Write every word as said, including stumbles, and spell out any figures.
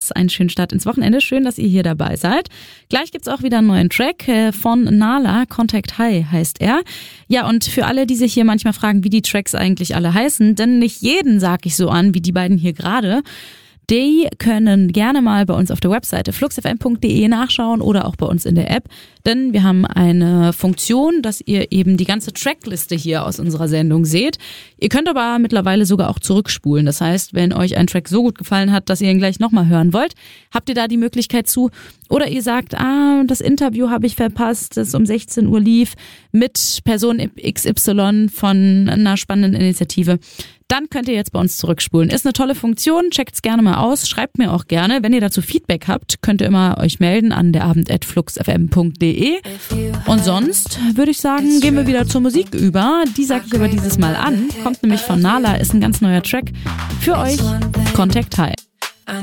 jetzt einen schönen Start ins Wochenende. Schön, dass ihr hier dabei seid. Gleich gibt's auch wieder einen neuen Track von Nala, Contact High heißt er. Ja, und für alle, die sich hier manchmal fragen, wie die Tracks eigentlich alle heißen, denn nicht jeden sag ich so an, wie die beiden hier gerade. Die können gerne mal bei uns auf der Webseite flux f m punkt d e nachschauen oder auch bei uns in der App, denn wir haben eine Funktion, dass ihr eben die ganze Trackliste hier aus unserer Sendung seht. Ihr könnt aber mittlerweile sogar auch zurückspulen. Das heißt, wenn euch ein Track so gut gefallen hat, dass ihr ihn gleich nochmal hören wollt, habt ihr da die Möglichkeit zu. Oder ihr sagt, ah, das Interview habe ich verpasst, das um sechzehn Uhr lief mit Person X Y von einer spannenden Initiative. Dann könnt ihr jetzt bei uns zurückspulen. Ist eine tolle Funktion, checkt's gerne mal aus, schreibt mir auch gerne. Wenn ihr dazu Feedback habt, könnt ihr immer euch melden an der abend at flux f m punkt d e. Und sonst würde ich sagen, gehen wir wieder zur Musik über. Die sage ich aber dieses Mal an. Kommt nämlich von Nala, ist ein ganz neuer Track für euch. Contact High.